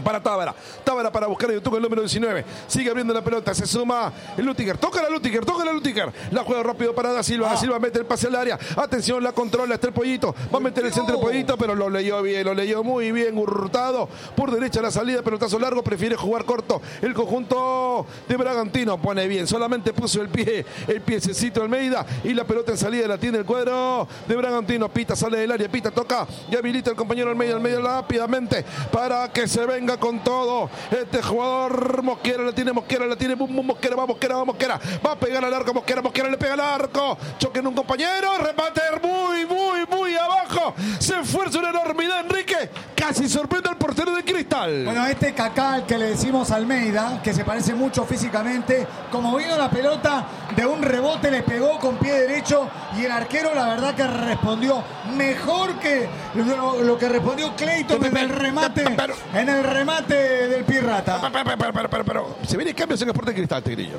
para Tábara. Tábara para buscar a YouTube el número 19. Sigue abriendo la pelota. Se suma el Lutiger. Toca la Lutiger. La juega rápido para Da Silva. Da Silva mete el pase al área. Atención, la controla. Está el Pollito. Va a meter el centro el Pollito, pero lo leyó bien. Lo leyó muy bien. Hurtado. Por derecha la salida. Pelotazo largo. Prefiere jugar corto. El conjunto de Bragantino pone bien. Solamente puso el piececito Almeida. Y la pelota en salida la tiene el cuadro de Bragantino. Pita sale del área. Pita toca. Y habilita el compañero Almeida. Almeida rápidamente para que se venga con todo. Este jugador Mosquera la tiene. Mosquera. Va a pegar al arco. Mosquera le pega al arco. Choque en un compañero. Remate muy abajo. Se esfuerza una enormidad Enrique. Casi sorprende al portero de Cristal. Bueno, este Kaká, al que le decimos Almeida, que se parece mucho físicamente, como vino la pelota de un rebote, le pegó con pie derecho y el arquero la verdad que respondió mejor que lo que respondió Clayton en el remate del Pirata. Pero se vienen cambios en Sporting Cristal, Tigrillo.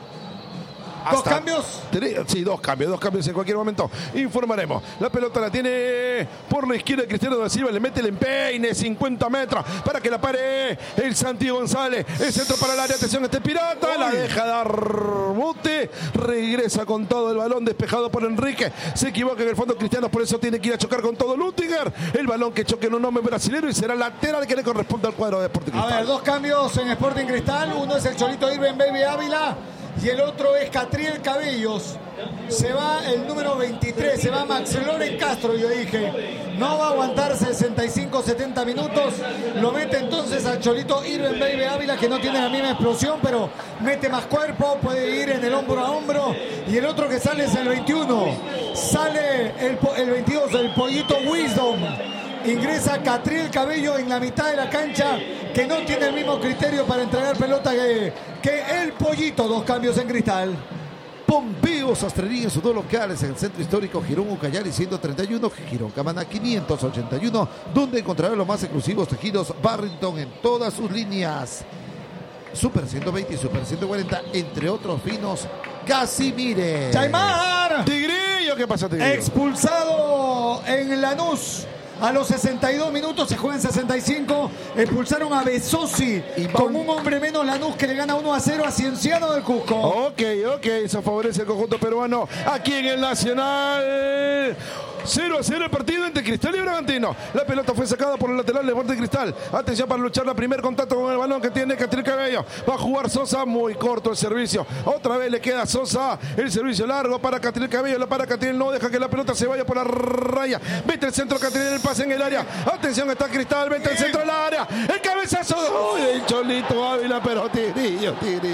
¿Dos cambios? Sí, dos cambios en cualquier momento. Informaremos. La pelota la tiene por la izquierda Cristiano da Silva. Le mete el empeine, 50 metros para que la pare el Santi González. El centro para el área. Atención, este Pirata. La deja dar bote. Regresa con todo el balón despejado por Enrique. Se equivoca en el fondo Cristiano. Por eso tiene que ir a chocar con todo Lutiger. El balón que choque en un hombre brasileño y será lateral que le corresponde al cuadro de Sporting Cristal. A ver, dos cambios en Sporting Cristal. Uno es el Cholito Irving Baby Ávila. Y el otro es Catriel Cabellos. Se va el número 23, se va Max Loren Castro. Yo dije, no va a aguantar 65-70 minutos. Lo mete entonces al Cholito Irving Baby Ávila, que no tiene la misma explosión, pero mete más cuerpo, puede ir en el hombro a hombro. Y el otro que sale es el 21. Sale el 22, el Pollito Wisdom. Ingresa Catriel Cabello en la mitad de la cancha, que no tiene el mismo criterio para entregar pelota que el Pollito. Dos cambios en Cristal. Pompeo Sastrería en sus dos locales en el centro histórico Girón Ucayali 131, Girón Camaná 581, donde encontrará los más exclusivos tejidos Barrington en todas sus líneas. Super 120 y Super 140, entre otros finos. Casimire. Chaimar. Tigrillo, ¿qué pasa, Tigrillo? Expulsado en Lanús. A los 62 minutos, se juega en 65. Expulsaron a Besosi con un hombre menos Lanús, que le gana 1-0 a Cienciano del Cusco. Ok, eso favorece el conjunto peruano aquí en el Nacional. 0-0 el partido entre Cristal y Bragantino. La pelota fue sacada por el lateral de Sporting Cristal. Atención para luchar el primer contacto con el balón que tiene Catriel Cabello. Va a jugar Sosa, muy corto el servicio. Otra vez le queda a Sosa el servicio largo para Catriel Cabello. La para Catriel, no deja que la pelota se vaya por la raya. Mete el centro Catriel, el pase en el área. Atención, está Cristal, mete el centro al área. El cabezazo. Uy, el Cholito Ávila, pero Tigrillo.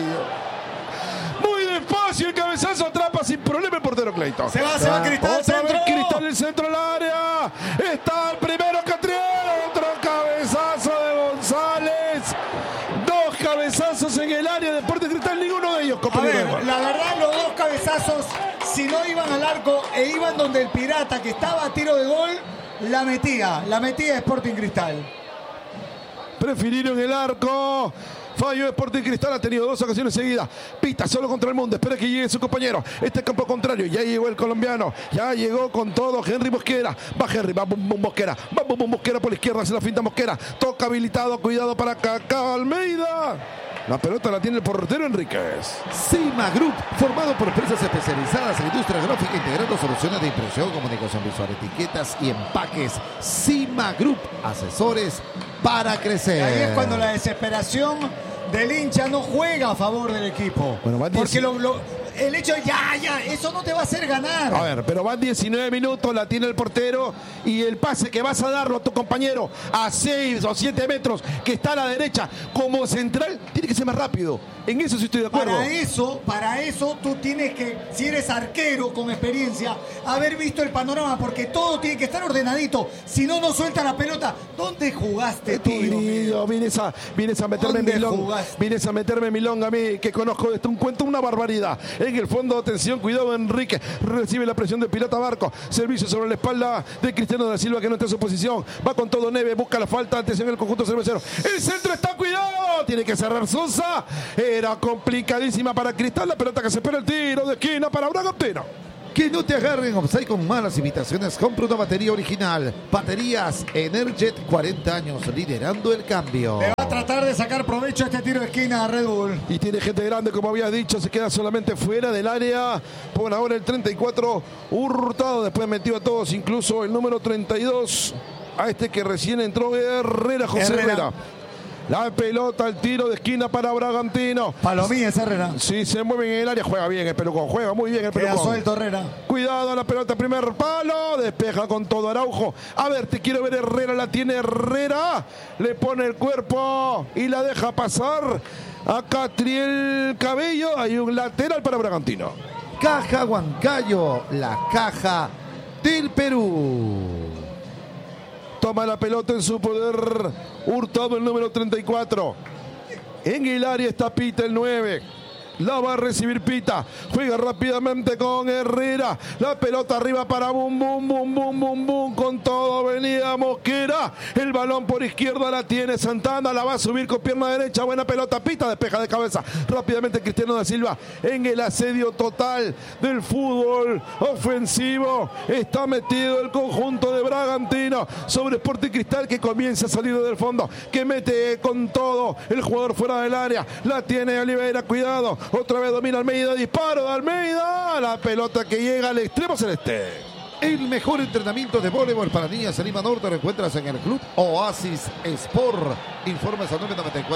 Muy despacio el cabezazo, atrapa sin problema el portero Clayton. Se va Cristal, otra centro. Vez Cristal, el centro al área. Está el primero Catriel, otro cabezazo de González. Dos cabezazos en el área de Sporting Cristal, ninguno de ellos. A ver, la verdad, los dos cabezazos, si no iban al arco e iban donde el Pirata, que estaba a tiro de gol, la metía Sporting Cristal. Prefirieron el arco. Fallo de Sporting Cristal, ha tenido dos ocasiones seguidas. Pita solo contra el mundo, espera que llegue su compañero. Este campo contrario, ya llegó el colombiano. Ya llegó con todo Henry Mosquera. Va Henry, va Mosquera. Va Mosquera por la izquierda, se la finta Mosquera. Toca habilitado, cuidado para Kaká Almeida. La pelota la tiene el portero Enríquez. Cima Group, formado por empresas especializadas en industria gráfica, integrando soluciones de impresión, comunicación visual, etiquetas y empaques. Cima Group, asesores para crecer. Y ahí es cuando la desesperación del hincha no juega a favor del equipo. Bueno, porque el hecho de eso no te va a hacer ganar. A ver, pero van 19 minutos, la tiene el portero y el pase que vas a darlo a tu compañero a 6 o 7 metros que está a la derecha como central, tiene que ser más rápido. En eso sí estoy de acuerdo. Para eso tú tienes que, si eres arquero con experiencia, haber visto el panorama, porque todo tiene que estar ordenadito. Si no, no suelta la pelota. ¿Dónde jugaste tú? Vienes a meterme milonga. Vienes a meterme milonga a mí, que conozco esto, un cuento, una barbaridad. En el fondo, atención, cuidado, Enrique. Recibe la presión del Pirata Barco. Servicio sobre la espalda de Cristiano da Silva, que no está en su posición. Va con todo Neve, busca la falta. Atención, el conjunto cervecero. El centro está, cuidado. Tiene que cerrar Sosa. Era complicadísima para Cristal. La pelota que se espera el tiro de esquina para Bragantino. Que no te agarren offside con malas imitaciones. Compra una batería original. Baterías Energet, 40 años liderando el cambio. a tratar de sacar provecho a este tiro de esquina a Red Bull. Y tiene gente grande, como habías dicho, se queda solamente fuera del área. Por ahora el 34, Hurtado. Después metió a todos, incluso el número 32, a este que recién entró, Herrera, José Herrera. La pelota, el tiro de esquina para Bragantino. Palomía es Herrera. Sí, se mueve en el área, juega bien el Pelucón, juega muy bien el Pelucón. Queda suelto Herrera. Cuidado a la pelota, primer palo, despeja con todo Araujo. A ver, te quiero ver Herrera, la tiene Herrera. Le pone el cuerpo y la deja pasar a Catriel Cabello. Hay un lateral para Bragantino. Caja Huancayo, la caja del Perú. Toma la pelota en su poder Hurtado, el número 34. En el área está Pita, el 9. La va a recibir Pita. Juega rápidamente con Herrera. La pelota arriba para Bum Bum Bum Bum Bum Bum. Con todo venía Mosquera. El balón por izquierda la tiene Santana. La va a subir con pierna derecha. Buena pelota. Pita despeja de cabeza. Rápidamente Cristiano da Silva. En el asedio total del fútbol ofensivo. Está metido el conjunto de Bragantino sobre Sporting Cristal, que comienza a salir del fondo. Que mete con todo el jugador fuera del área. La tiene Oliveira. Cuidado. Otra vez domina Almeida, disparo de Almeida, la pelota que llega al extremo celeste. El mejor entrenamiento de voleibol para niñas en Lima Norte lo encuentras en el Club Oasis Sport. Informes al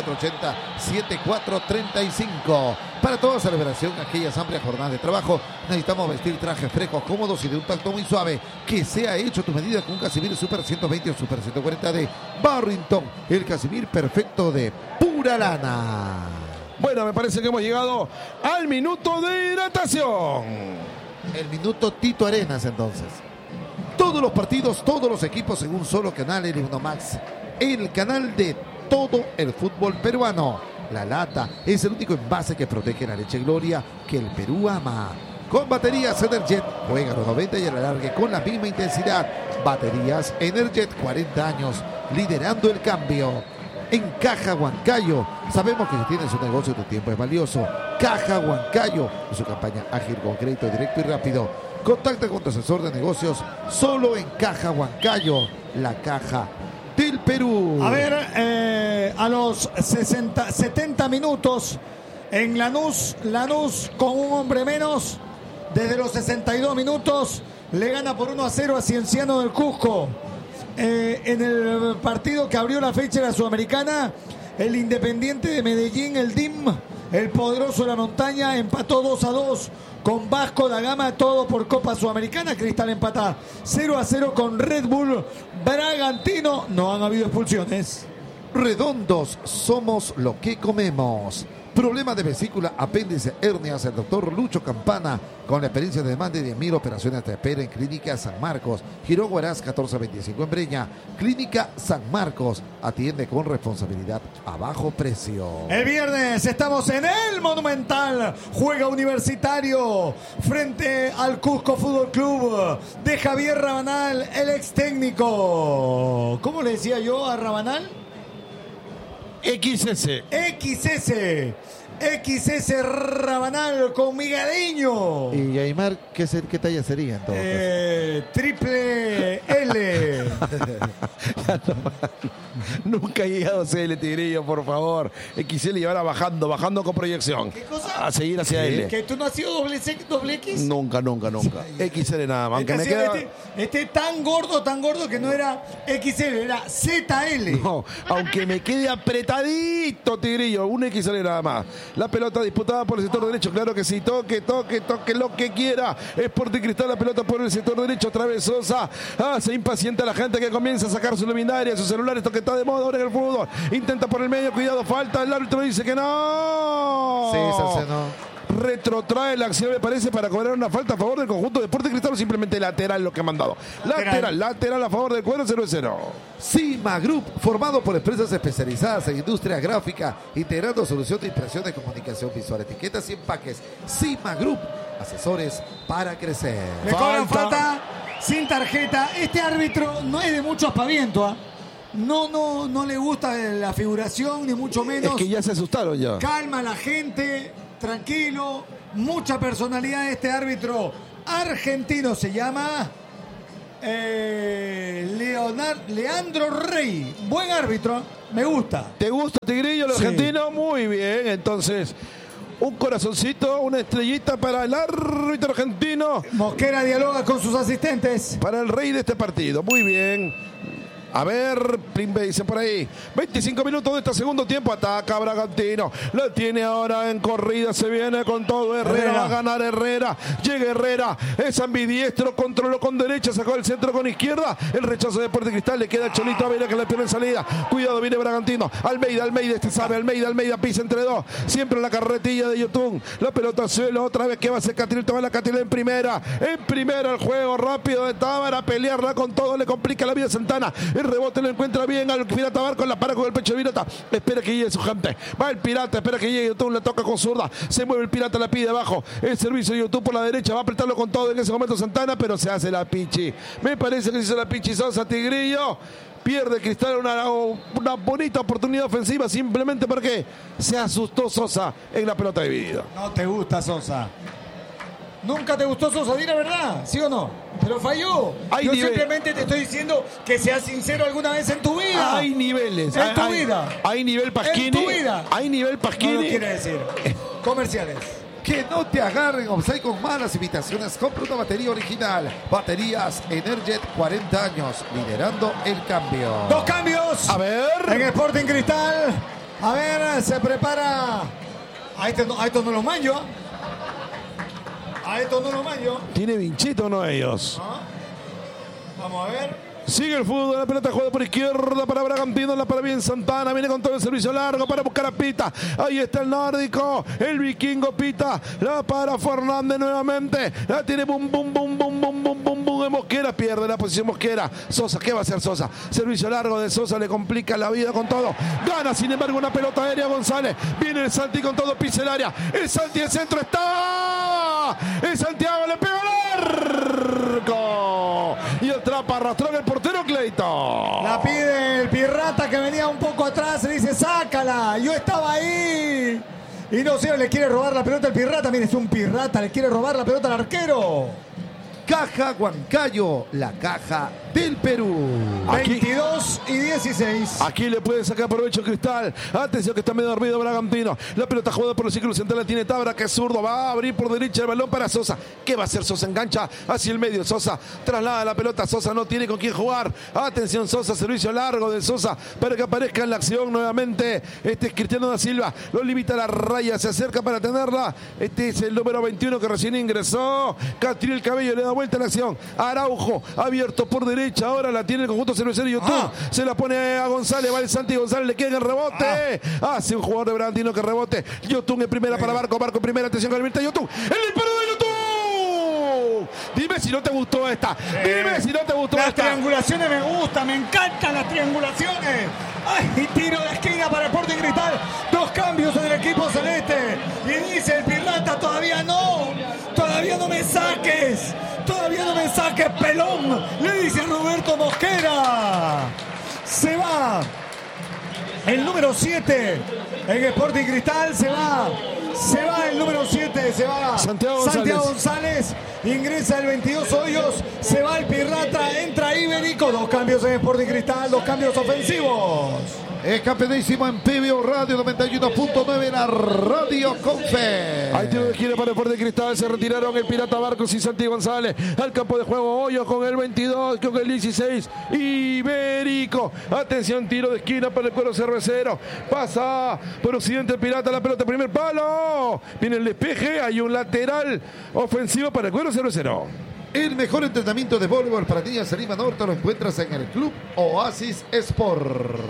994-80-7435. Para toda celebración, aquellas amplias jornadas de trabajo, necesitamos vestir trajes frescos, cómodos y de un tacto muy suave. Que sea hecho a tu medida con un Casimir Super 120 o Super 140 de Barrington. El Casimir perfecto de pura lana. Bueno, me parece que hemos llegado al minuto de hidratación. El minuto Tito Arenas, entonces. Todos los partidos, todos los equipos en un solo canal, el Max. El canal de todo el fútbol peruano. La lata es el único envase que protege la leche Gloria que el Perú ama. Con baterías Energet, juega los 90 y el alargue con la misma intensidad. Baterías Energet, 40 años, liderando el cambio. En Caja Huancayo, sabemos que si tienes un negocio tu tiempo es valioso. Caja Huancayo, en su campaña ágil con crédito directo y rápido. Contacta con tu asesor de negocios solo en Caja Huancayo, la caja del Perú. A ver, a los 70 minutos en Lanús con un hombre menos, desde los 62 minutos le gana por 1-0 a Cienciano del Cusco. En el partido que abrió la fecha de la Sudamericana, el Independiente de Medellín, el DIM, el poderoso de la montaña, empató 2-2 con Vasco da Gama, todo por Copa Sudamericana. Cristal empata 0-0 con Red Bull Bragantino. No han habido expulsiones. Redondos, somos lo que comemos. Problema de vesícula, apéndice, hernias. El doctor Lucho Campana, con la experiencia de más de 10.000 operaciones, te espera en Clínica San Marcos, Girón Huaraz 1425 en Breña. Clínica San Marcos, atiende con responsabilidad a bajo precio. El viernes estamos en el Monumental, juega Universitario frente al Cusco Fútbol Club de Javier Rabanal, el ex técnico. ¿Cómo le decía yo a Rabanal? XS Rabanal con Migueleño. ¿Y Aymar qué talla sería en todo caso? Triple L. Nunca he llegado a CL, Tigrillo, por favor. XL y ahora bajando con proyección. ¿Qué cosa? A seguir hacia L. ¿Que tú no has sido doble X? Nunca. XL nada más. Aunque me queda... Este tan gordo que no era XL, era ZL. No, aunque me quede apretadito, Tigrillo. Un XL nada más. La pelota disputada por el sector derecho. Claro que sí. Toque lo que quiera. Sporting Cristal, la pelota por el sector derecho. Otra vez Sosa. Se impacienta la gente que comienza a sacar su luminaria, sus celulares. Esto que está de moda ahora en el fútbol. Intenta por el medio. Cuidado, falta. El árbitro dice que no. Sí, sancionó. Retrotrae la acción, me parece, para cobrar una falta a favor del conjunto de Sporting Cristal, o simplemente lateral lo que ha mandado. Lateral a favor del cuadro, 0-0. Cima Group, formado por empresas especializadas en industria gráfica, integrando solución de impresión de comunicación visual, etiquetas y empaques. Cima Group, asesores para crecer. Le cobran falta sin tarjeta. Este árbitro no es de mucho aspaviento, no le gusta la figuración, ni mucho menos. Es que ya se asustaron ya. Calma a la gente, tranquilo, mucha personalidad de este árbitro argentino. Se llama Leandro Rey. Buen árbitro. Me gusta. ¿Te gusta Tigrillo, el Sí. argentino? Muy bien, entonces un corazoncito, una estrellita para el árbitro argentino, Mosquera dialoga con sus asistentes. para el rey de este partido. Muy bien. A ver, Plimbe dice por ahí. 25 minutos de este segundo tiempo. Ataca Bragantino. La tiene ahora en corrida. Se viene con todo. Herrera va a ganar Herrera. Llega Herrera. Es ambidiestro. Controló con derecha. Sacó el centro con izquierda. El rechazo de Deportes Cristal. Le queda el Cholito Ávila que le pierde en salida. Cuidado, viene Bragantino. Almeida, este sabe. Almeida pisa entre dos. Siempre la carretilla de Yotun. La pelota al suelo. Otra vez que va a hacer Catril. Toma la Catril en primera. En primera el juego rápido de Tábara. Pelearla con todo. Le complica la vida a Santana. El rebote lo encuentra bien al Pirata Barco, la para con el pecho de Pirata. Espera que llegue su gente. Va el Pirata, espera que llegue YouTube, le toca con zurda. Se mueve el Pirata, la pide abajo. El servicio de YouTube por la derecha. Va a apretarlo con todo en ese momento Santana, pero se hace la pichi. Me parece que se hizo la pichi Sosa, Tigrillo. Pierde Cristal una bonita oportunidad ofensiva simplemente porque se asustó Sosa en la pelota dividida. No te gusta Sosa. ¿Nunca te gustó Sosa? Di la verdad, ¿sí o no? Pero falló. Yo simplemente te estoy diciendo que seas sincero alguna vez en tu vida. Hay niveles. En tu vida. Hay nivel Pasquini. En tu vida. Hay nivel Pasquini. No lo quiere decir. Comerciales. Que no te agarren offside con malas imitaciones. Compra una batería original. Baterías Energet 40 años. Liderando el cambio. Dos cambios. A ver. En Sporting Cristal. A ver, se prepara. A esto no lo manjo. A esto no lo manjo. Tiene vinchito, ¿no? Ellos. Vamos a ver. Sigue el fútbol, la pelota juega por izquierda para Bragantino, la para bien Santana, viene con todo el servicio largo para buscar a Pita. Ahí está el nórdico, el vikingo Pita, la para Fernández nuevamente, la tiene bum de Mosquera, pierde la posición Mosquera. Sosa, ¿qué va a hacer Sosa? Servicio largo de Sosa, le complica la vida con todo. Gana, sin embargo, una pelota aérea González. Viene el Santi con todo, pisa el área. El Santi, el centro está. El Santiago le pega al arco. Y atrapa, arrastró el portero Cleito. La pide el Pirata que venía un poco atrás. Le dice, sácala. Yo estaba ahí. Y no sé, le quiere robar la pelota al Pirata. Mire, es un Pirata. Le quiere robar la pelota al arquero. Caja Huancayo, la caja del Perú. Aquí. 22 y 16. Aquí le puede sacar provecho Cristal. Atención que está medio dormido Bragantino. La pelota jugada por el círculo central la tiene Tábara, que es zurdo. Va a abrir por derecha el balón para Sosa. ¿Qué va a hacer Sosa? Engancha hacia el medio. Sosa traslada la pelota. Sosa no tiene con quién jugar. Atención Sosa, servicio largo de Sosa para que aparezca en la acción nuevamente. Este es Cristiano da Silva. Lo limita a la raya. Se acerca para tenerla. Este es el número 21 que recién ingresó. Catriel Cabello le da vuelta a la acción. Araujo abierto por derecha. Ahora la tiene el conjunto cervecero y YouTube. Se la pone a González. Va el Santi González. Le queda en el rebote. Hace un jugador de Bragantino que rebote. YouTube en primera para Barco. Barco en primera. Atención con el Mirta YouTube. El disparo de YouTube. Dime si no te gustó esta. Dime si no te gustó las esta. Las triangulaciones me gustan. Me encantan las triangulaciones. ¡Ay! Tiro de esquina para Sporting Cristal. Dos cambios en el equipo celeste. Y dice el Pirata, todavía no. Todavía no me saques. Todavía no me saques, pelón. Le dice Roberto Mosquera. Se va. El número 7 en Sporting Cristal. Se va el número 7. Se va Santiago González. Ingresa el 22 Hoyos. Se va el Pirata. Entra Iberico. Dos cambios en Sporting Cristal. Dos cambios ofensivos. Es campeonísimo en PBO Radio 91.9, la Radio Confe. Hay tiro de esquina para el Sporting Cristal. Se retiraron el Pirata Barcos y Santi González. Al campo de juego Hoyos con el 22, con el 16. Iberico. Atención, tiro de esquina para el cuero cervecero. Pasa por Occidente el Pirata. La pelota, primer palo. Viene el despeje. Hay un lateral ofensivo para el cuero cervecero. El mejor entrenamiento de voleibol para niñas en Lima Norte lo encuentras en el Club Oasis Sport.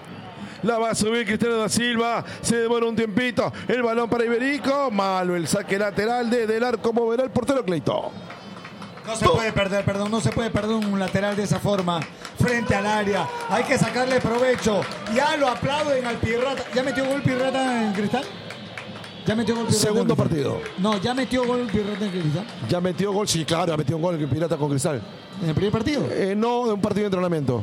La va a subir Cristiano da Silva. Se demora un tiempito. El balón para Iberico. Malo el saque lateral desde el arco. Moverá el portero Cleito. No se puede perder, no se puede perder un lateral de esa forma frente al área. Hay que sacarle provecho. Ya lo aplauden al Pirata. ¿Ya metió gol Pirata en Cristal? ¿Ya metió gol Pirata? Segundo partido. No, ¿ya metió gol Pirata en Cristal? Ya metió gol, sí, claro, ya metió un gol el Pirata con Cristal. ¿En el primer partido? No, de un partido de entrenamiento.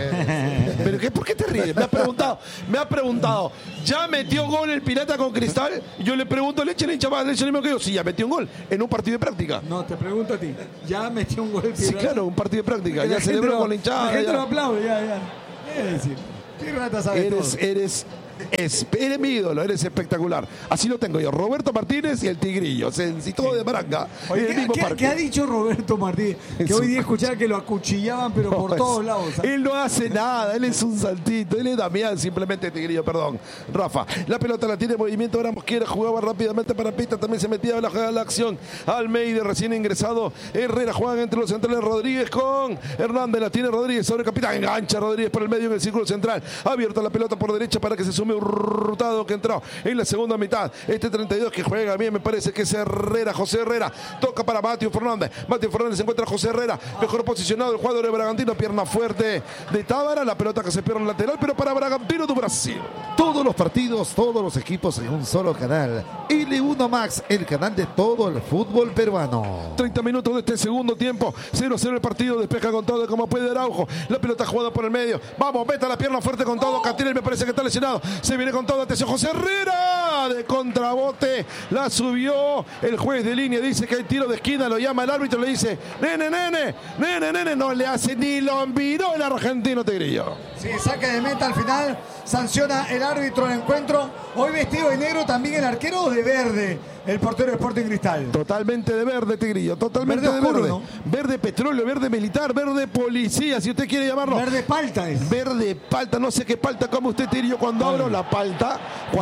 ¿Pero qué? ¿Por qué te ríes? Me ha preguntado, ¿ya metió gol el Pirata con Cristal? Yo le pregunto, ¿le echa más, le echa el mismo que yo? Sí, ya metió un gol en un partido de práctica. No, te pregunto a ti, ¿ya metió un gol el Pirata? Sí, claro, un partido de práctica. Ya celebró con la hinchada. La gente lo aplaude, ya. ¿Qué decir? Renata sabe todo. Eres mi ídolo, eres espectacular. Así lo tengo yo, Roberto Martínez y el Tigrillo, todo de Maranga. Oye, ¿qué ha dicho Roberto Martínez? Que hoy día escuchaba que lo acuchillaban, pero por todos lados. Él no hace nada, él es un saltito, él es Damián, simplemente Tigrillo, perdón. Rafa, la pelota la tiene en movimiento, ahora Mosquera jugaba rápidamente para pista, también se metía a la jugada de la acción. Almeida, recién ingresado, Herrera juegan entre los centrales, Rodríguez con Hernández, la tiene Rodríguez sobre capitán, engancha Rodríguez por el medio en el círculo central, abierta la pelota por derecha para que se sume Hurtado que entró en la segunda mitad. Este 32 que juega bien, me parece que es Herrera, José Herrera, toca para Mateo Fernández se encuentra José Herrera, mejor posicionado el jugador de Bragantino, pierna fuerte de Tábara, la pelota que se pierde en lateral, pero para Bragantino do Brasil. Todos los partidos, todos los equipos en un solo canal. L1 Max, el canal de todo el fútbol peruano. 30 minutos de este segundo tiempo, 0-0 el partido, despeja con todo como puede Araujo, la pelota jugada por el medio, vamos, meta la pierna fuerte con todo, Catriel me parece que está lesionado, se viene con todo, atención José Herrera, de contrabote, la subió, el juez de línea dice que hay tiro de esquina, lo llama el árbitro, le dice, nene, no le hace ni lo miró el argentino Tigrillo. Sí, saque de meta al final, sanciona el árbitro el encuentro, hoy vestido de negro también el arquero de verde, el portero de Sporting Cristal. Totalmente de verde, Tigrillo, totalmente verde oscuro, de verde. ¿no? Verde petróleo, verde militar, verde policía, si usted quiere llamarlo. Verde palta es. Verde palta, no sé qué palta como usted, Tigrillo, cuando abro la palta,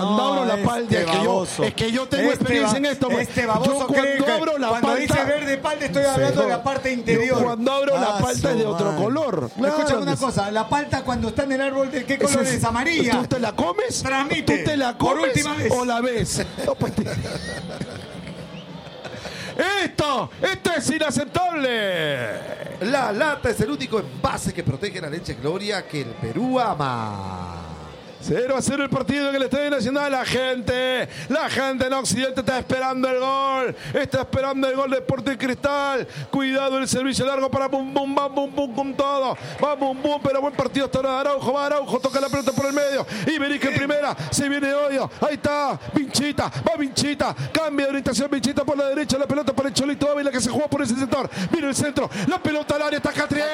es que yo tengo experiencia en esto. Este baboso cree que cuando dice verde palta estoy hablando de la parte interior. Cuando abro la palta es de otro color. Claro. Escúchame una cosa, la palta cuando está en el árbol, ¿de qué color es? Amarilla. ¿Tú te la comes? Transmite. ¿Tú te la comes por última vez o la ves? No, pues, Esto es inaceptable. La lata es el único envase que protege la leche Gloria que el Perú ama. 0-0 el partido en el Estadio Nacional. La gente en Occidente está esperando el gol. Está esperando el gol de Sporting Cristal. Cuidado el servicio largo para bum bum, va bum bum con todo. Va bum bum, pero buen partido hasta ahora. Araujo, toca la pelota por el medio. Iberica en primera, se viene Hoyo. Ahí está, Vinchita, va Vinchita. Cambia de orientación Vinchita por la derecha. La pelota para el Cholito Ávila que se jugó por ese sector. Viene el centro, la pelota al área. Está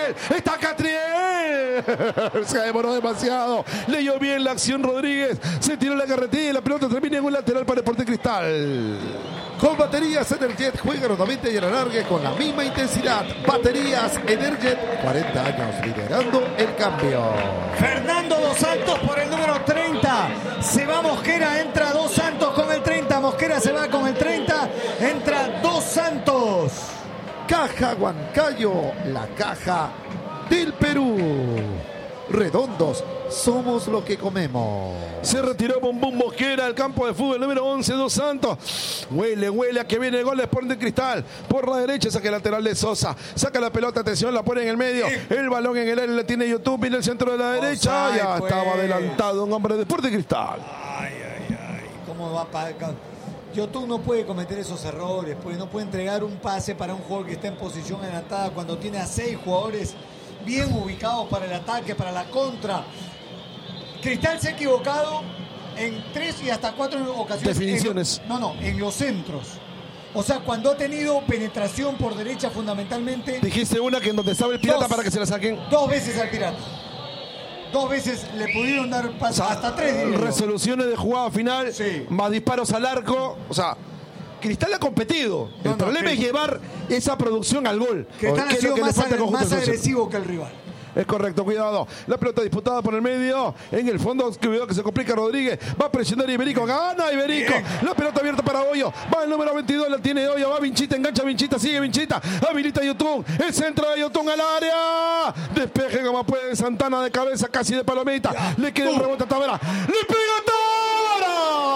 Catriel. Se demoró demasiado. Leyó bien la acción Rodríguez, se tiró la carretilla y la pelota termina en un lateral para Sporting Cristal. Con baterías Energet juega nuevamente y a la larga con la misma intensidad. Baterías Energet, 40 años liderando el cambio. Fernando Dos Santos por el número 30. Se va Mosquera, entra Dos Santos con el 30. Mosquera se va con el 30, entra Dos Santos. Caja Huancayo, la caja del Perú. Redondos, somos lo que comemos. Se retiró Bombón Mosquera al campo de fútbol número 11, Dos Santos. Huele a que viene el gol de Sporting Cristal. Por la derecha saca el lateral de Sosa. Saca la pelota, atención, la pone en el medio. El balón en el aire le tiene YouTube, viene el centro de la derecha. Ya estaba adelantado un hombre de Sporting Cristal. Ay. ¿Cómo va para acá? YouTube no puede cometer esos errores, pues no puede entregar un pase para un jugador que está en posición adelantada cuando tiene a 6 jugadores bien ubicados para el ataque, para la contra. Cristal se ha equivocado en 3 y hasta 4 ocasiones. Definiciones. En los centros. O sea, cuando ha tenido penetración por derecha fundamentalmente. Dijiste una que en donde estaba el Pirata para que se la saquen. 2 veces al Pirata. 2 veces le pudieron dar paso, hasta 3. Resoluciones de jugada final, sí. Más disparos al arco. O sea, Cristal ha competido. El problema es llevar esa producción al gol. Cristal ha sido más agresivo que el rival. Es correcto, cuidado. La pelota disputada por el medio. En el fondo, cuidado que se complica Rodríguez. Va a presionar Iberico. Gana Iberico. Bien. La pelota abierta para Hoyo. Va el número 22, la tiene Hoyo. Va Vinchita, engancha Vinchita, sigue Vinchita. Habilita Yotun. El centro de Yotun al área. Despeje como puede Santana de cabeza, casi de palomita. Le queda el rebote a Tavera. ¡Le pega a Tavera!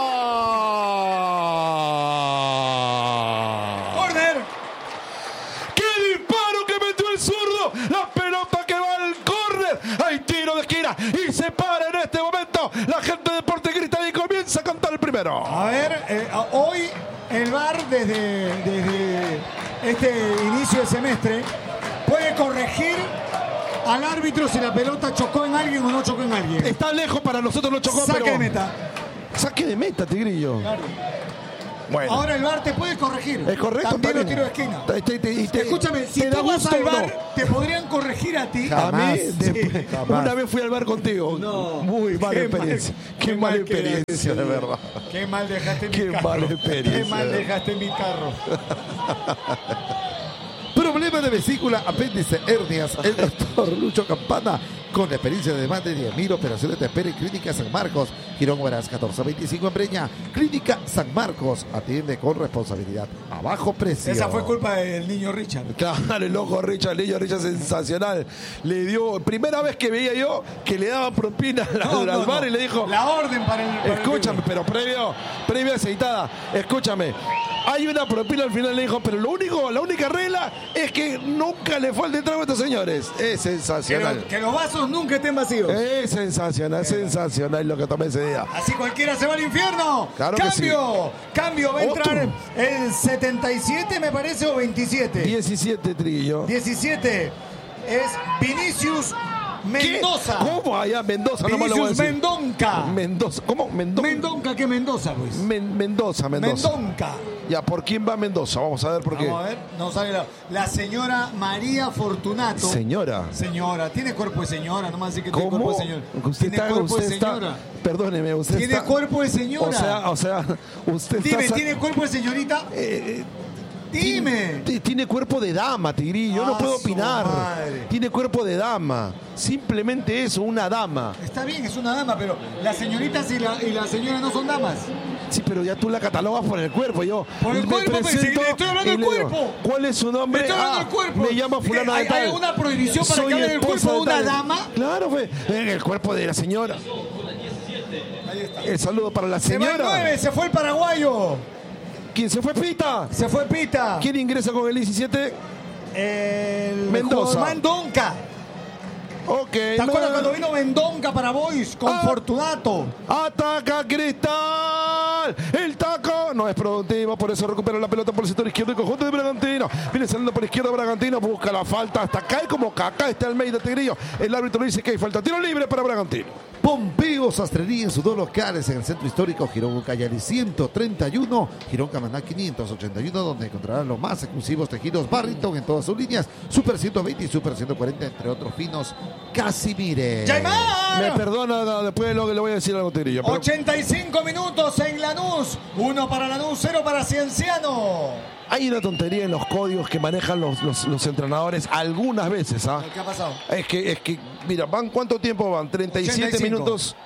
¡Corner! ¡Qué disparo que metió el zurdo! La pelota que va al córner. Hay tiro de esquina y se para en este momento la gente de Sporting Cristal y comienza a cantar el primero. A ver, hoy el VAR desde este inicio de semestre puede corregir al árbitro si la pelota chocó en alguien o no chocó en alguien. Está lejos, para nosotros no chocó, Saque de meta. Saque de meta, Tigrillo. Claro. Bueno. Ahora el VAR te puede corregir. Es correcto. También los tiros de esquina. Escúchame, si tú vas al VAR, te podrían corregir a ti. A mí, Sí. una vez fui al bar contigo. No. Muy mala Qué experiencia. mal- Qué qué mala mal experiencia, quedaste. de verdad. Qué mal dejaste Qué mi carro. mala experiencia. Qué mal dejaste mi carro. Problema de vesícula, apéndice, hernias. El doctor Lucho Campana, con experiencia de más de 10.000 operaciones, te espera en Clínica San Marcos, Girón Huaraz 1425 en Breña. Clínica San Marcos, atiende con responsabilidad, a bajo precio. Esa fue culpa del niño Richard. Claro, el loco Richard, el niño Richard sensacional. Le dio, primera vez que veía yo que le daban propina al bar y le dijo, la orden para el escúchame, pero previo aceitada, escúchame. Hay una propina al final, le dijo, pero la única regla es que nunca le falte trago a estos señores. Es sensacional. que los vasos nunca estén vacíos. Es sensacional lo que tomé ese día. Así cualquiera se va al infierno. Claro que Cambio, va a entrar el 77, me parece, o 27. 17 Trillo. 17 es Vinicius Mendoza. ¿Qué? ¿Cómo allá Mendoza? No me lo voy a Vinicius decir. Mendonca. Mendoza. ¿Cómo? Mendonca, ¿qué Mendoza, Luis? Mendoza. Mendonca. Ya, ¿por quién va Mendoza? Vamos a ver por qué. Vamos a ver, no sale la señora María Fortunato. Señora. Señora, tiene cuerpo de señora, nomás así que tiene ¿Cómo? cuerpo de señora. Usted Tiene cuerpo de señora. Perdóneme, usted Tiene está... cuerpo de señora. O sea, usted Dime, está... ¿tiene cuerpo de señorita? Dime. Tiene cuerpo de dama, Tigrillo. Yo no puedo su opinar. madre. Tiene cuerpo de dama. Simplemente eso, una dama. Está bien, es una dama, pero las señoritas y la señora no son damas. Sí, pero ya tú la catalogas por el cuerpo. Yo Por el me cuerpo, pues, presento le estoy hablando y del le digo, cuerpo. ¿cuál es su nombre? Me estoy hablando del cuerpo. Me llamo fulana de ¿Hay tal. alguna prohibición para Soy que hable del esposa cuerpo de una tal. dama? Claro, fue en el cuerpo de la señora. Ahí está. El saludo para la Se va el señora. 9, se fue el paraguayo. ¿Quién se fue, Pita? Se fue Pita. ¿Quién ingresa con el 17? El Mendoza. Mendonca. Ok. ¿Te acuerdas cuando vino Mendonca para Boys con Fortunato? ¡Ataca Cristal! El taco no es productivo, por eso recupera la pelota por el sector izquierdo y conjunto de Bragantino. Viene saliendo por izquierda Bragantino, busca la falta, hasta cae como caca, está Almeida Tigrillo. El árbitro dice que hay falta. Tiro libre para Bragantino. Pompeo Sastrería en sus dos locales en el centro histórico Girón Ucayali 131, Girón Camaná 581, donde encontrarán los más exclusivos tejidos Barrington en todas sus líneas, Super 120 y Super 140, entre otros finos. Casimire. ¡Yaimar! Me perdona, después de lo que le voy a decir algo, Tigrillo. Pero 85 minutos en Lanús. 1 para Lanús, 0 para Cienciano. hay una tontería en los códigos que manejan los entrenadores algunas veces. ¿Ah? ¿Qué ha pasado? Es que, mira, ¿cuánto tiempo van? 37 85. minutos.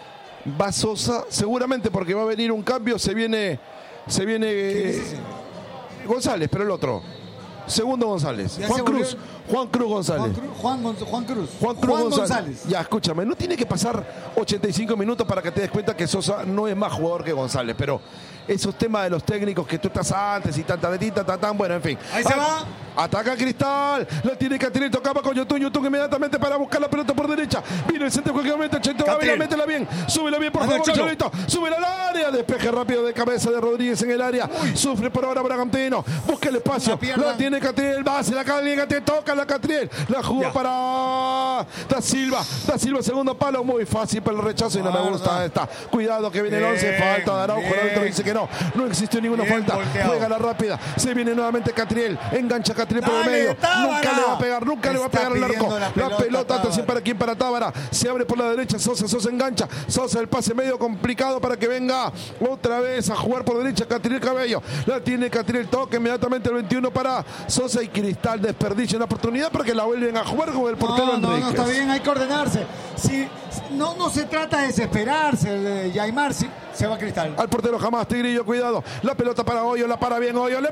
Va Sosa, seguramente porque va a venir un cambio, se viene ¿Quién es ese? González, pero el otro. Segundo González. Ya Juan se Cruz. volvió- Juan Cruz González. Juan Cruz. Juan González. Ya, escúchame, no tiene que pasar 85 minutos para que te des cuenta que Sosa no es más jugador que González, pero esos temas de los técnicos que tú estás antes y tanta detita, tan bueno, en fin. Ahí se va. Ataca Cristal, la tiene Catriel, tocaba con Yotun inmediatamente para buscar la pelota por derecha. Viene el centro en cualquier momento, Cheto Ávila, métela bien, súbela bien, por Anda, favor, Cholo. Cholito, súbela al área, despeje rápido de cabeza de Rodríguez en el área, sufre por ahora Bragantino, busca el espacio, La pierna. la tiene Catriel, va, se la cae Catriel, toca la Catriel, la jugó Ya. para Da Silva, segundo palo, muy fácil para el rechazo y no me gusta esta. Cuidado que viene el 11, Bien, falta de Araujo, el árbitro bien. dice que no existió ninguna Bien falta, volteado. juega la rápida, se viene nuevamente Catriel, engancha Catriel por el Dale, medio, Tábara. nunca le va a pegar, nunca le va a Está pegar al arco, pidiendo la la pelota, pelota, atención Tábara. para quién, para Tábara, se abre por la derecha, Sosa engancha, Sosa el pase medio complicado para que venga otra vez a jugar por derecha, Catriel Cabello, la tiene Catriel, toca inmediatamente el 21 para Sosa y Cristal desperdicia una oportunidad porque la vuelven a jugar con el portero No, Enríquez. está bien, hay que ordenarse. Si no se trata de desesperarse, Yaimar, si se va Cristal. Al portero jamás, Tigrillo, cuidado. La pelota para Hoyo, la para bien Hoyo, le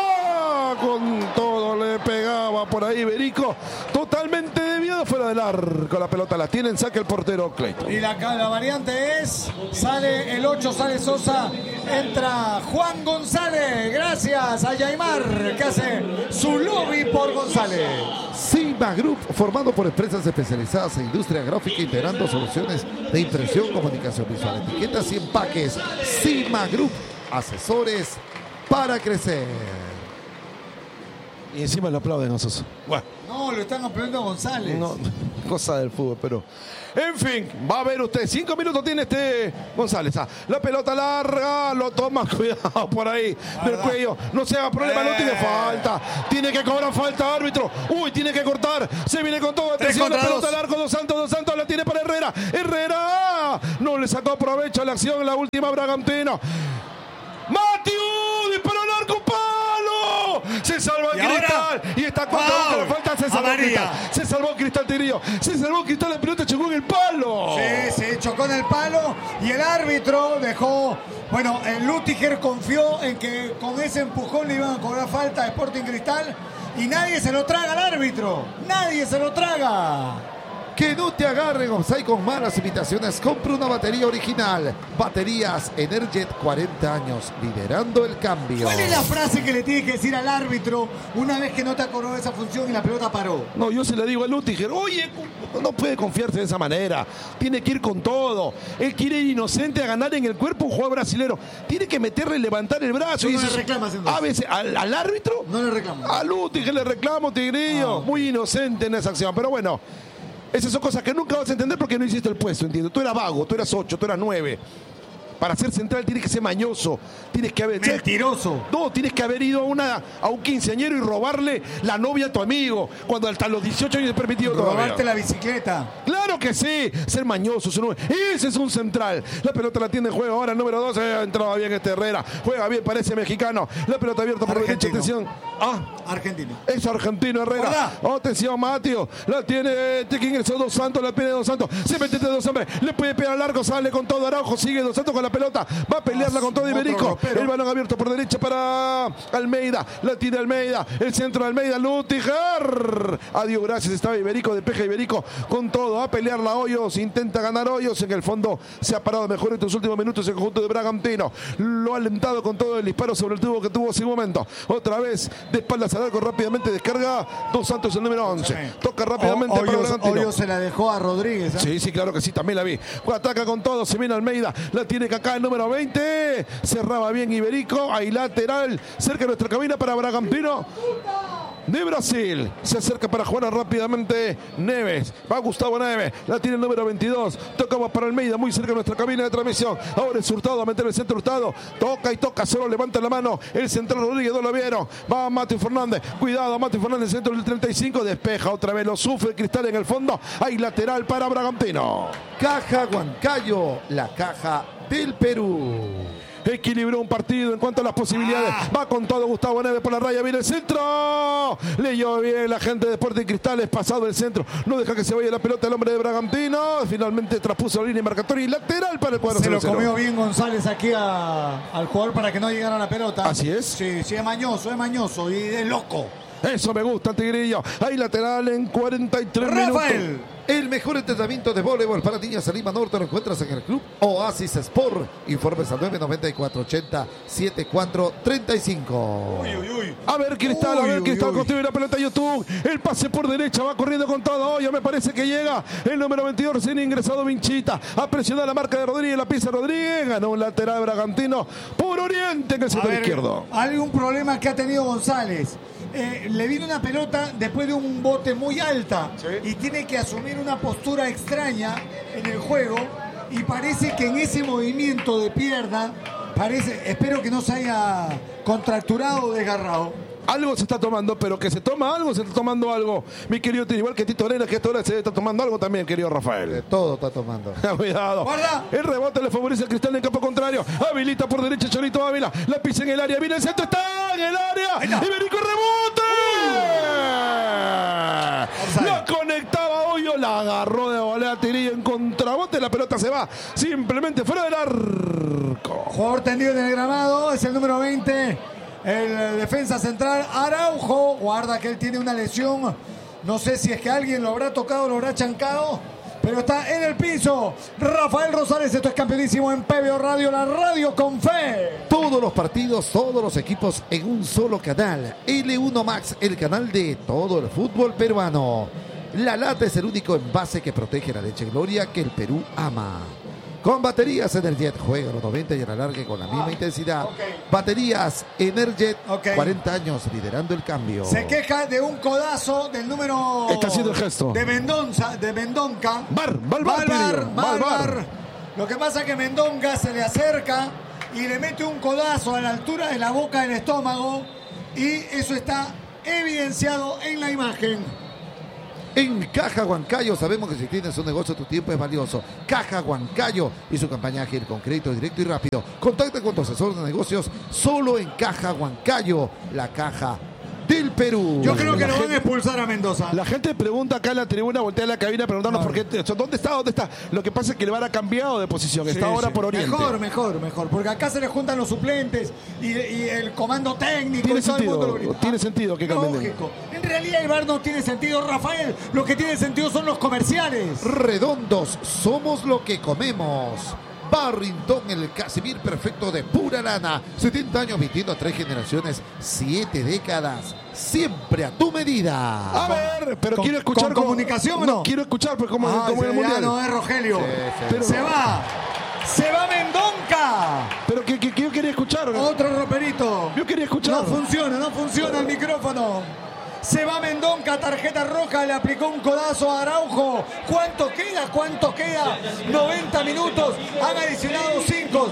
pegó. Con todo le pegaba por ahí Berico. Totalmente desviado fuera del arco. La pelota la tienen, saca el portero Clayton. Y la variante es, sale el 8, sale Sosa, entra Juan González. Gracias a Yaimar, que hace su lobby por González. Sigma Group, formado por empresas especializadas en industria gráfica, integrando soluciones de impresión, comunicación visual, etiquetas y empaques. Sigma Group, asesores para crecer. Y encima le aplauden a Sosa. Bueno, No, lo están aplaudiendo a González. no, cosa del fútbol, pero... En fin, va a ver usted, 5 minutos tiene González. La pelota larga, lo toma, cuidado por ahí, del cuello. No se haga problema, no tiene falta. Tiene que cobrar falta, árbitro. Uy, tiene que cortar. Se viene con todo. Atención, la pelota larga, Dos Santos la tiene para Herrera. Herrera, no le sacó provecho a la acción, la última Bragantino. Matiu, disparó al arco, palo. Se salva el Cristal. Y está cuando la falta, se salvó Cristal. Se salvó Cristal, Tigrillo. Se salvó Cristal, la pelota chocó en el palo. Sí, chocó en el palo. Y el árbitro dejó. Bueno, el Lutiger confió en que con ese empujón le iban a cobrar falta a Sporting Cristal. Y nadie se lo traga al árbitro. Nadie se lo traga. Que no te agarren, Onsay, con malas imitaciones. Compra una batería original. Baterías Energet, 40 años, liderando el cambio. ¿Cuál es la frase que le tienes que decir al árbitro una vez que no te acordó esa función y la pelota paró? No, yo se le digo a Lutiger, oye, no puede confiarse de esa manera. Tiene que ir con todo. Él quiere ir inocente a ganar en el cuerpo un jugador brasilero. Tiene que meterle y levantar el brazo. No le reclamas entonces. A veces, ¿al árbitro? No le reclamo. A Lutiger le reclamo, Tigrillo. Muy inocente en esa acción, pero bueno. Esas son cosas que nunca vas a entender porque no hiciste el puesto, ¿entiendes? Tú eras vago, tú eras 8, tú eras 9. Para ser central tienes que ser mañoso. Tienes que haber... Mentiroso. No, tienes que haber ido a un quinceañero y robarle la novia a tu amigo. Cuando hasta los 18 años es permitido todavía. Robarte la bicicleta. Claro que sí. Ser mañoso. Ese es un central. La pelota la tiene en juego ahora. Número 12. Entraba bien Herrera. Juega bien, parece mexicano. La pelota abierta por derecha. Atención. Argentino. Es argentino Herrera. ¿Verdad? Atención, Mateo. La tiene. Que ingresó Dos Santos. La pide Dos Santos. Se mete entre dos hombres. Le puede pegar largo. Sale con todo Araujo. Sigue Dos Santos con la pelota, va a pelearla con todo Iberico. El balón abierto por derecha para Almeida, la tiene Almeida, el centro de Almeida, Lutiger. Adiós, gracias, estaba Iberico, despeja Iberico con todo, a pelearla Hoyos, intenta ganar Hoyos, en el fondo se ha parado mejor en estos últimos minutos el conjunto de Bragantino, lo ha alentado con todo el disparo sobre el tubo que tuvo hace un momento, otra vez de espaldas al arco, rápidamente descarga Dos Santos el número 11, toca rápidamente para Bragantino. Hoyos se la dejó a Rodríguez, ¿eh? Sí, claro que sí, también la vi, ataca con todo, se viene Almeida, la tiene Kaká el número 20, cerraba bien Iberico, ahí lateral, cerca de nuestra cabina para Bragantino de Brasil, se acerca para jugar rápidamente Neves, va Gustavo Neves, la tiene el número 22, tocamos para Almeida, muy cerca de nuestra cabina de transmisión, ahora es Hurtado, a meter el centro Hurtado, toca y toca, solo levanta la mano, el central Rodríguez, no lo vieron, va Mateo Fernández, cuidado, Mateo Fernández, centro del 35, despeja otra vez, lo sufre Cristal en el fondo, hay lateral para Bragantino. Caja Huancayo, la caja del Perú. Equilibró un partido en cuanto a las posibilidades. Va con todo Gustavo Neves por la raya. Viene el centro. Leyó bien la gente de Sporting Cristal. Es pasado el centro. No deja que se vaya la pelota el hombre de Bragantino. Finalmente traspuso la línea marcatoria y lateral para el cuadro. Se lo comió bien González aquí al jugador para que no llegara la pelota. Así es. Sí, es mañoso y es loco. Eso me gusta, Tigrillo. Hay lateral en 43 Rafael. minutos. El mejor entrenamiento de voleibol para niñas en Lima Norte lo encuentras en el club Oasis Sport. Informes al 994-80-74-35. A ver, Cristal, construye la pelota YouTube. El pase por derecha, va corriendo con todo. Hoy me parece que llega el número 22, recién ingresado Vinchita. Ha presionado la marca de Rodríguez, la pisa Rodríguez. Ganó un lateral Bragantino por Oriente en el sector izquierdo. Hay un problema que ha tenido González. Le vino una pelota después de un bote muy alta, ¿sí? Y tiene que asumir una postura extraña en el juego y parece que en ese movimiento de pierna, espero que no se haya contracturado o desgarrado. Algo se está tomando, pero que se toma algo, se está tomando algo. Mi querido Tito, igual que Tito Arena, que esta hora se está tomando algo también, querido Rafael. Todo está tomando. Cuidado. Guarda. El rebote le favorece al Cristal en campo contrario. Habilita por derecha Cholito Ávila. La pisa en el área. Viene el centro, está en el área. Iberico rebote. La conectaba Hoyo, la agarró de volea Tigrillo en contrabote. La pelota se va simplemente fuera del arco. Jugador tendido en el gramado, es el número 20. El defensa central Araujo, guarda que él tiene una lesión, no sé si es que alguien lo habrá tocado, lo habrá chancado, pero está en el piso. Rafael Rosales, esto es Campeonísimo en PBO Radio, la radio con fe. Todos los partidos, todos los equipos en un solo canal. L1 Max, el canal de todo el fútbol peruano. La Lata es el único envase que protege la leche Gloria que el Perú ama. Con baterías Energet, juega los 90 y a la larga con la misma intensidad. Baterías Energet, 40 años liderando el cambio. Se queja de un codazo del número... Está haciendo el gesto. De Mendonca. Bar. Lo que pasa es que Mendonca se le acerca y le mete un codazo a la altura de la boca del estómago y eso está evidenciado en la imagen. En Caja Huancayo sabemos que si tienes un negocio tu tiempo es valioso. Caja Huancayo y su campaña ágil con crédito directo y rápido. Contacta con tu asesor de negocios solo en Caja Huancayo, la caja del Perú. Yo creo que lo van a expulsar a Mendoza. La gente pregunta acá en la tribuna, voltea a la cabina preguntando por qué. ¿Dónde está? Lo que pasa es que el VAR ha cambiado de posición. Está ahora por Oriente. Mejor. Porque acá se le juntan los suplentes y el comando técnico. Tiene sentido que cambien. Lógico. En realidad el VAR no tiene sentido, Rafael. Lo que tiene sentido son los comerciales. Redondos, somos lo que comemos. Barrington, el Casimir perfecto de pura lana. 70 años vistiendo a 3 generaciones, 7 décadas. Siempre a tu medida. A ver, pero quiero escuchar con comunicación, ¿no? Quiero escuchar pues como en el mundial. No es Rogelio. Pero se va Mendonca. Pero que yo quería escuchar. Otro roperito. Yo quería escuchar. No funciona el micrófono. Se va Mendonca, tarjeta roja, le aplicó un codazo a Araujo. ¿Cuánto queda? 90 minutos, han adicionado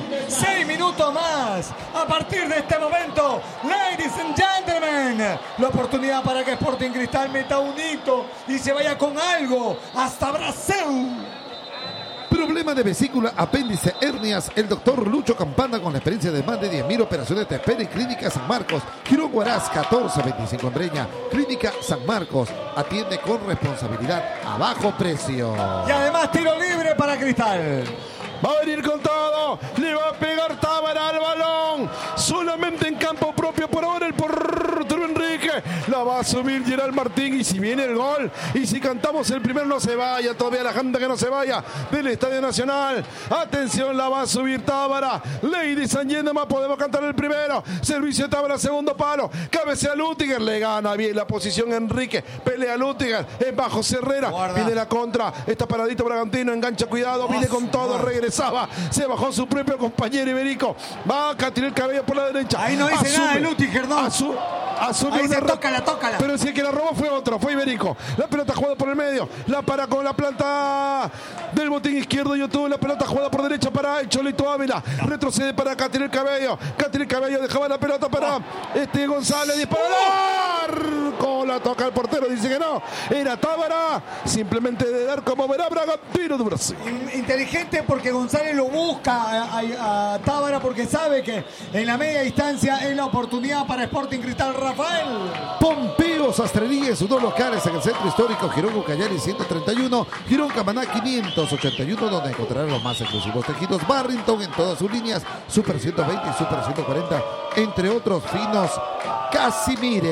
6 minutos más. A partir de este momento, ladies and gentlemen, la oportunidad para que Sporting Cristal meta un hito y se vaya con algo hasta Brasil. Problema de vesícula, apéndice, hernias. El doctor Lucho Campana, con la experiencia de más de 10.000 operaciones, te espera en Clínica San Marcos. Girón Huaraz, 1425 en Breña. Clínica San Marcos, atiende con responsabilidad a bajo precio. Y además tiro libre para Cristal. Va a venir con todo. Le va a pegar Tábara al balón. Solamente en campo propio por ahora el portero Enrique. La va a subir Gerald Martín. Y si viene el gol, y si cantamos el primero, no se vaya todavía la gente, que no se vaya del Estadio Nacional. Atención, la va a subir Tábara. Ladies and gentlemen, podemos cantar el primero. Servicio de Tábara, segundo palo. Cabecea Lutiger. Le gana bien la posición Enrique. Pelea Lutiger. Es bajo Herrera. Viene la contra. Está paradito Bragantino. Engancha, cuidado. Viene con todo. Regresaba. Se bajó su propio compañero Iberico. Va a tirar el cabello por la derecha. Ahí no dice nada de Lutiger, ¿no? Asume una tócala. Pero si el que la robó fue otro, fue Iberico. La pelota jugada por el medio. La para con la planta del botín izquierdo. YouTube. La pelota jugada por derecha para el Cholito Ávila. Retrocede para Catirel Cabello. Catirel Cabello dejaba la pelota para González. Disparar. Con la toca el portero. Dice que no. Era Tábara. Simplemente de dar como verá Bragantino de Brasil. Inteligente porque González lo busca a Tábara porque sabe que en la media distancia es la oportunidad para Sporting Cristal. Rafael. Pompeo Sastrería, sus dos locales en el centro histórico Girón Ucayali 131, Girón Camaná 581, donde encontrarán los más exclusivos tejidos Barrington en todas sus líneas, Super 120 y Super 140, entre otros finos Casimires.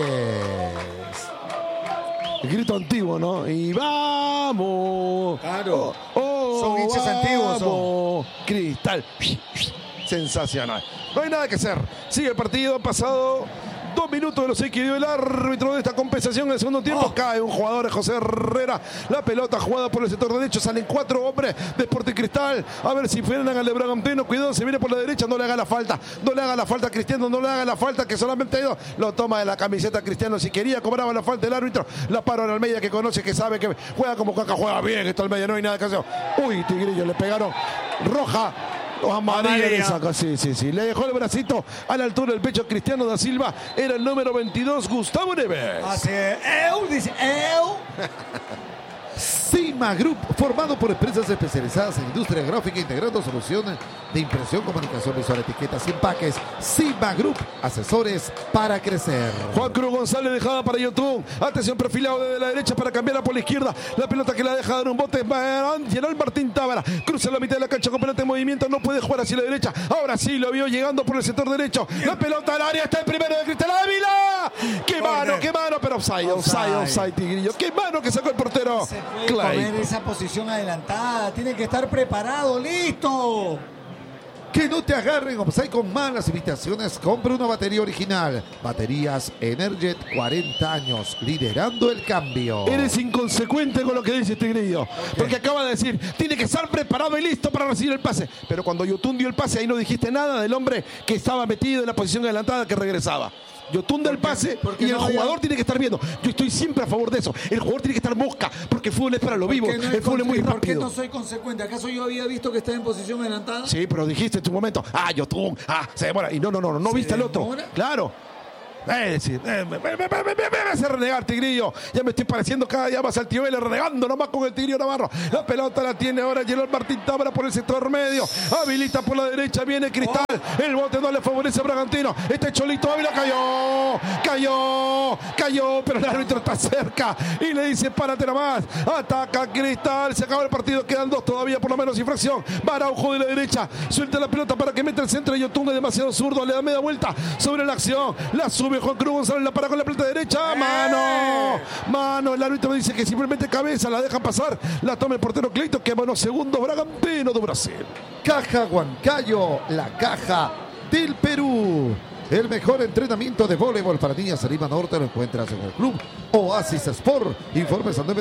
El grito antiguo, ¿no? Y vamos. Claro. Son hinchas antiguos. Vamos. Cristal. Sensacional. No hay nada que hacer. Sigue el partido. Pasado 2 minutos de los 6 que dio el árbitro de esta compensación en el segundo tiempo. Cae un jugador, José Herrera. La pelota jugada por el sector derecho. Salen 4 hombres de Sporting Cristal. A ver si frenan al de Bragantino. Cuidado, se viene por la derecha. No le haga la falta. No le haga la falta a Cristiano. No le haga la falta, que solamente ha ido. Lo toma de la camiseta Cristiano. Si quería, cobraba la falta el árbitro. La paró en Almeida, que conoce, que sabe que juega como Caca. Juega bien esto Almeida. No hay nada que hacer. Uy, Tigrillo, le pegaron roja. Amarilla le saca, sí. Le dejó el bracito a la altura del pecho a Cristiano da Silva. Era el número 22, Gustavo Neves. Así es. Dice Cima Group, formado por empresas especializadas en industria gráfica, integrando soluciones de impresión, comunicación visual, etiquetas y empaques. Cima Group, asesores para crecer. Juan Cruz González dejada para YouTube. Atención, perfilado desde la derecha para cambiarla por la izquierda. La pelota que la deja dar un bote. Gerald Martín Tábara cruza la mitad de la cancha con pelota en movimiento. No puede jugar hacia la derecha. Ahora sí lo vio llegando por el sector derecho. La pelota al área. Está el primero de Cristal Ávila. ¡Qué mano! Pero offside, Tigrillo. ¡Qué mano que sacó el portero! Comer esa posición adelantada, tiene que estar preparado, listo. Que no te agarren offside con malas invitaciones. Compra una batería original. Baterías Energet, 40 años, liderando el cambio. Eres inconsecuente con lo que dice este grillo. Porque acaba de decir, tiene que estar preparado y listo para recibir el pase. Pero cuando Yotun dio el pase, ahí no dijiste nada del hombre que estaba metido en la posición adelantada que regresaba. Yotun da el pase y el jugador tiene que estar viendo. Yo estoy siempre a favor de eso. El jugador tiene que estar mosca porque el fútbol es para lo vivo. El fútbol es muy rápido. ¿Por qué no soy consecuente? ¿Acaso yo había visto que estaba en posición adelantada? Sí, pero dijiste en tu momento, Yotun, se demora. Y no viste al otro. Claro. Me hace renegar, Tigrillo. Ya me estoy pareciendo cada día más al tío Vélez, renegando nomás con el Tigrillo Navarro. La pelota la tiene ahora Gerald Martín Tábara por el sector medio. Habilita por la derecha, viene Cristal. El bote no le favorece a Bragantino. Este Cholito Ávila cayó, pero el árbitro está cerca y le dice, párate nomás. Ataca Cristal, se acaba el partido, quedan 2 todavía, por lo menos infracción. Va Araujo de la derecha, suelta la pelota para que meta el centro. Yotun es demasiado zurdo, le da media vuelta sobre la acción. La sube Juan Cruz González, la para con la pelota derecha. Mano, el árbitro dice que simplemente cabeza, la deja pasar, la toma el portero Cleito, que buenos segundos Bragantino de Brasil. Caja Huancayo, la caja del Perú. El mejor entrenamiento de voleibol para niñas de Lima Norte lo encuentras en el club Oasis Sport. Informes al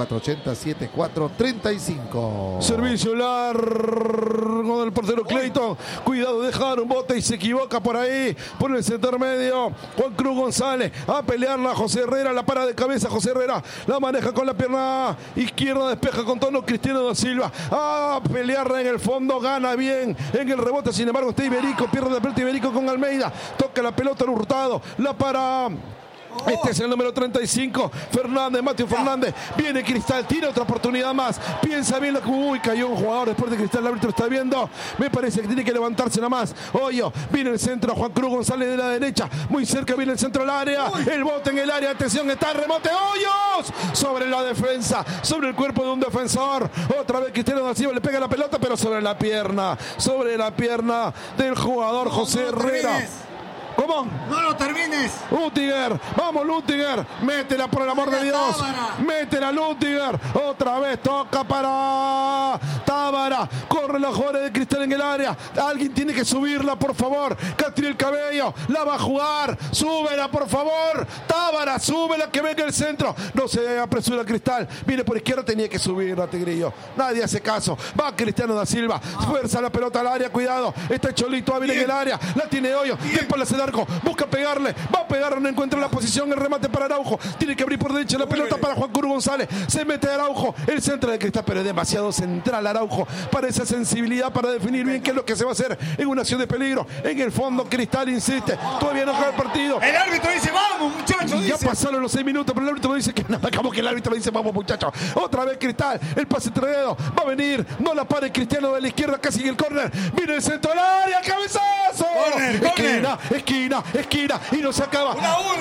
994-80-74-35. Servicio largo del portero Clayton. Cuidado, dejar un bote y se equivoca por ahí, por el sector medio. Juan Cruz González a pelearla. José Herrera, la para de cabeza. José Herrera la maneja con la pierna izquierda, despeja con tono Cristiano da Silva. A pelearla en el fondo, gana bien en el rebote. Sin embargo, está Iberico, pierde la pelota Iberico con Almeida. Toca la pelota al Hurtado, la para. Este es el número 35, Mateo Fernández. Viene Cristal, tiene otra oportunidad más. Piensa bien cayó un jugador después de Cristal. El árbitro está viendo. Me parece que tiene que levantarse nomás. Hoyo, viene el centro. Juan Cruz González de la derecha. Muy cerca viene el centro al área. El bote en el área. Atención, está el remote. Hoyos sobre la defensa, sobre el cuerpo de un defensor. Otra vez Cristiano da Silva le pega la pelota, pero sobre la pierna del jugador José Herrera. ¿Cómo? ¡No lo termines! Lutiger, vamos Lutiger, métela por el amor de Dios, métela Lutiger, otra vez toca para Tábara, corre la jugada de Cristal en el área, alguien tiene que subirla por favor, Catriel Cabello, la va a jugar, súbela por favor, Tábara, súbela que venga el centro, no se apresura Cristal, viene por izquierda, tenía que subirla Tigrillo, nadie hace caso, va Cristiano da Silva, fuerza la pelota al área, cuidado, está Cholito Ávila en el área, la tiene Hoyo, tiempo la ceda. Busca pegarle, va a pegar, no encuentra la posición, el remate para Araujo, tiene que abrir por derecha la pelota para Juan Cruz González, se mete Araujo, el centro de Cristal, pero es demasiado central Araujo para esa sensibilidad, para definir bien qué es lo que se va a hacer en una acción de peligro. En el fondo Cristal insiste, todavía no acaba el partido. El árbitro dice, vamos muchachos, ya pasaron los 6 minutos, pero el árbitro dice que nada, como que el árbitro dice, vamos muchachos, otra vez Cristal, el pase tredo, va a venir, no la para el Cristiano de la izquierda, casi en el córner, viene el centro del área, cabezazo, esquina, y no se acaba.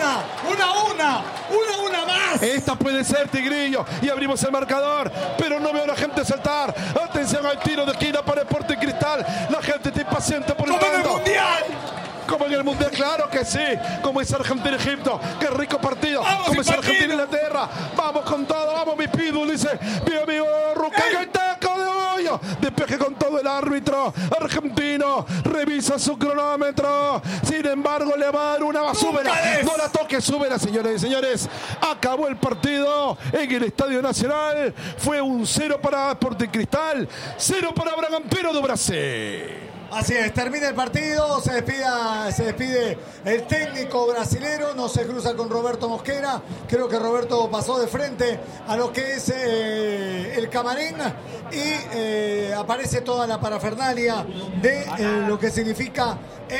Una más. Esta puede ser, Tigrillo, y abrimos el marcador, pero no veo a la gente saltar. Atención al tiro de esquina para Sporting Cristal. La gente está impaciente por el ¡como en el tanto. Mundial! Como en el Mundial, claro que sí. Como es Argentina-Egipto. Qué rico partido. Vamos, como es Argentina-Inglaterra. Vamos con todo, vamos mi pitbull, dice mi amigo Rucaga, el taco de Hoyo. Despeje con todo el árbitro argentino. Revisa su cronómetro. Sin embargo, le va a dar una súbela. No la toque, súbela, señores y señores. Acabó el partido en el Estadio Nacional. Fue un 0 para Sporting Cristal, 0 para Bragantino de Brasil. Así es, termina el partido, se despide el técnico brasilero, no se cruza con Roberto Mosquera, creo que Roberto pasó de frente a lo que es el camarín y aparece toda la parafernalia de lo que significa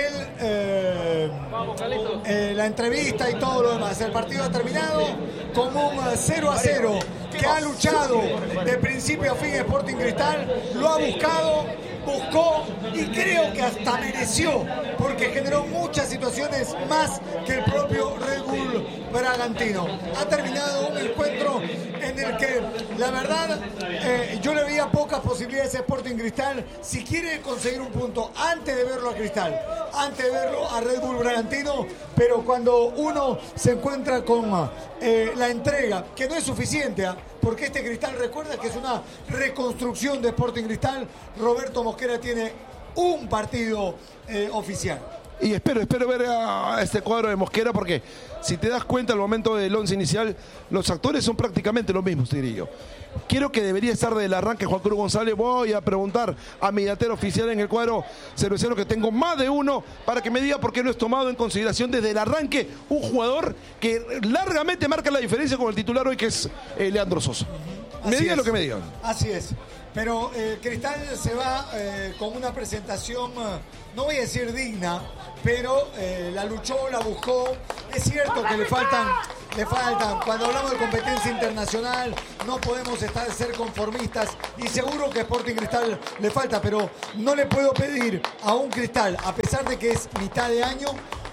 la entrevista y todo lo demás. El partido ha terminado con un 0-0 que ha luchado de principio a fin Sporting Cristal, lo ha buscó y creo que hasta mereció, porque generó muchas situaciones más que el propio Red Bull Bragantino. Ha terminado un encuentro en el que la verdad yo le veía pocas posibilidades a Sporting Cristal si quiere conseguir un punto antes de verlo a Cristal, antes de verlo a Red Bull Bragantino, pero cuando uno se encuentra con la entrega, que no es suficiente, porque este Cristal, recuerda que es una reconstrucción de Sporting Cristal. Roberto Mosquera tiene un partido oficial. Y espero ver a este cuadro de Mosquera, porque si te das cuenta al momento del once inicial, los actores son prácticamente los mismos, diría yo. Quiero que debería estar del arranque Juan Cruz González. Voy a preguntar a mi datero oficial en el cuadro cervecero, que tengo más de uno, para que me diga por qué no es tomado en consideración desde el arranque un jugador que largamente marca la diferencia con el titular hoy, que es Leandro Sosa. Me digan lo que me digan. Así es. Pero Cristal se va con una presentación, no voy a decir digna, pero la luchó, la buscó. Es cierto que le faltan. Cuando hablamos de competencia internacional, no podemos ser conformistas. Y seguro que Sporting Cristal le falta, pero no le puedo pedir a un Cristal, a pesar de que es mitad de año,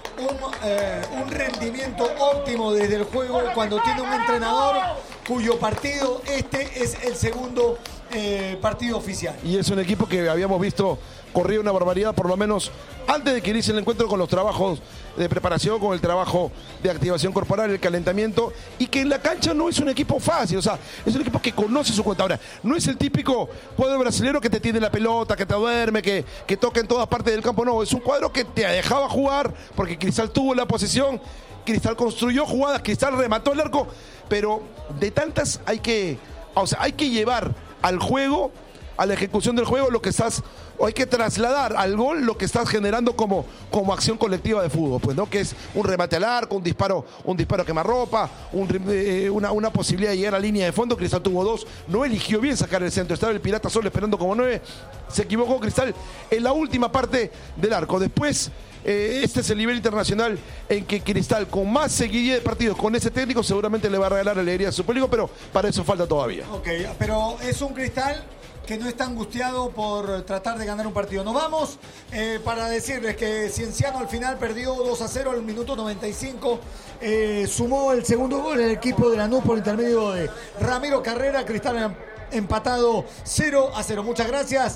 un rendimiento óptimo desde el juego cuando tiene un entrenador cuyo partido es el segundo partido oficial. Y es un equipo que habíamos visto corría una barbaridad, por lo menos antes de que inicie el encuentro, con los trabajos de preparación, con el trabajo de activación corporal, el calentamiento, y que en la cancha no es un equipo fácil, o sea, es un equipo que conoce su cuenta. Ahora, no es el típico cuadro brasileño que te tiene la pelota, que te duerme, que toca en todas partes del campo, no, es un cuadro que te dejaba jugar, porque Cristal tuvo la posesión, Cristal construyó jugadas, Cristal remató el arco, pero de tantas hay que llevar al juego, a la ejecución del juego, lo que estás, o hay que trasladar al gol lo que estás generando como acción colectiva de fútbol, pues, ¿no? Que es un remate al arco, un disparo a quemarropa, una posibilidad de llegar a línea de fondo. Cristal tuvo dos, no eligió bien sacar el centro, estaba el Pirata solo esperando como 9, se equivocó Cristal en la última parte del arco. Después, este es el nivel internacional en que Cristal, con más seguidilla de partidos con ese técnico, seguramente le va a regalar alegría a su público, pero para eso falta todavía. Ok, pero es un Cristal que no está angustiado por tratar de ganar un partido. Nos vamos para decirles que Cienciano al final perdió 2-0 al minuto 95. Sumó el segundo gol el equipo de Lanús por intermedio de Ramiro Carrera. Cristal empatado 0-0. Muchas gracias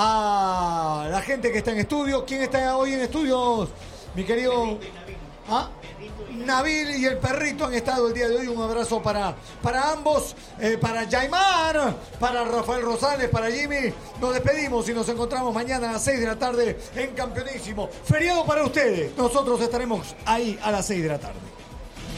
a la gente que está en estudio. ¿Quién está hoy en estudios? Mi querido Nabil y el perrito han estado el día de hoy. Un abrazo para ambos, para Jaimar, para Rafael Rosales, para Jimmy. Nos despedimos y nos encontramos mañana a las 6 de la tarde en Campeonísimo. Feriado para ustedes. Nosotros estaremos ahí a las 6 de la tarde.